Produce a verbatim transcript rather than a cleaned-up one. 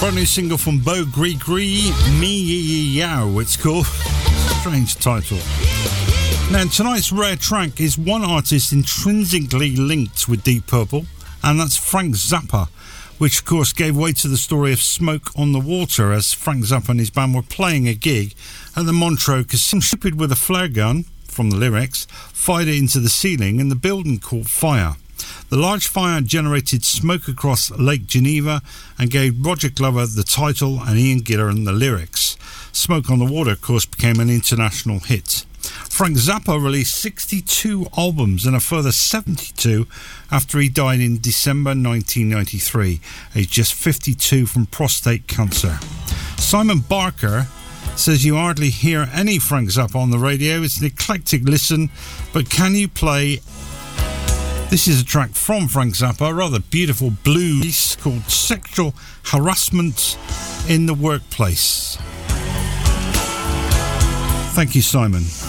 Brand new single from Bo Gree, Me Yee Yow, it's called. Strange title. Now, tonight's rare track is one artist intrinsically linked with Deep Purple, and that's Frank Zappa, which of course gave way to the story of Smoke on the Water, as Frank Zappa and his band were playing a gig at the Montreux Casino. Some stupid with a flare gun, from the lyrics, fired it into the ceiling and the building caught fire. The large fire generated smoke across Lake Geneva and gave Roger Glover the title and Ian Gillan the lyrics. Smoke on the Water, of course, became an international hit. Frank Zappa released sixty-two albums and a further seventy-two after he died in December nineteen ninety-three, aged just fifty-two from prostate cancer. Simon Barker says you hardly hear any Frank Zappa on the radio. It's an eclectic listen, but can you play... This is a track from Frank Zappa, a rather beautiful blues called Sexual Harassment in the Workplace. Thank you, Simon.